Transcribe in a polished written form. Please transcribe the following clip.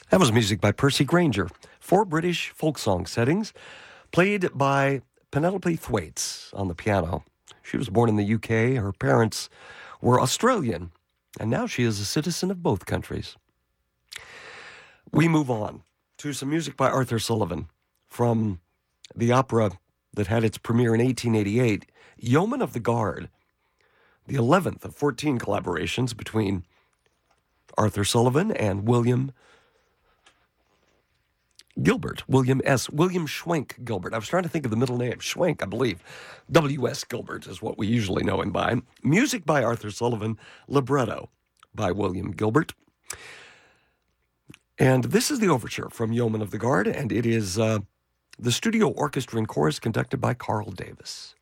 That was music by Percy Grainger. 4 British folk song settings, played by Penelope Thwaites on the piano. She was born in the UK. Her parents were Australian, and now she is a citizen of both countries. We move on to some music by Arthur Sullivan from the opera that had its premiere in 1888, Yeoman of the Guard, the 11th of 14 collaborations between Arthur Sullivan and William Gilbert, William Schwenk Gilbert. I was trying to think of the middle name, Schwenk, I believe. W.S. Gilbert is what we usually know him by. Music by Arthur Sullivan, libretto by William Gilbert. And this is the overture from Yeoman of the Guard, and it is the studio orchestra and chorus conducted by Carl Davis.